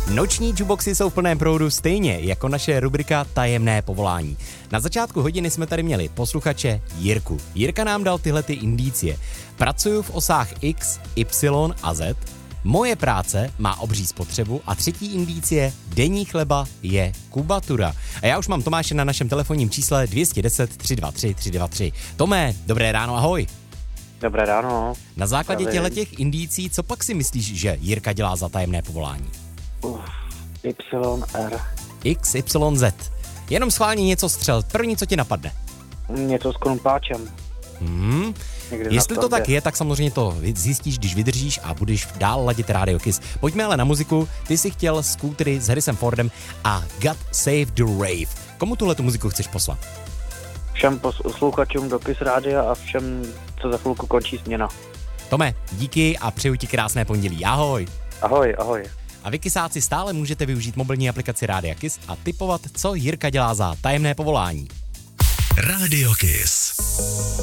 Noční jukeboxy jsou v plném proudu stejně jako naše rubrika Tajemné povolání. Na začátku hodiny jsme tady měli posluchače Jirku. Jirka nám dal tyhle indicie. Pracuju v osách X, Y a Z. Moje práce má obří spotřebu a třetí indicie denní chleba je kubatura. A já už mám Tomáše na našem telefonním čísle 210 323 323. Tomé, dobré ráno, ahoj. Dobré ráno. Na základě těch indicí, co pak si myslíš, že Jirka dělá za tajemné povolání? YR. XYZ. Jenom schválně něco střel. První, co ti napadne. Něco s krumpáčem. Jestli to tak je, tak samozřejmě to zjistíš, když vydržíš a budeš dál ladit Radio Kiss. Pojďme ale na muziku. Ty jsi chtěl skútry s Harrisem Fordem a God Save the Rave. Komu tuhletu muziku chceš poslat? Všem posluchačům do Kiss Rádia a všem, co za chvilku končí směna. Tome, díky a přeju ti krásné pondělí. Ahoj. Ahoj, ahoj. A vy kysáci stále můžete využít mobilní aplikaci Rádia Kiss a tipovat, co Jirka dělá za tajemné povolání. Radio Kiss.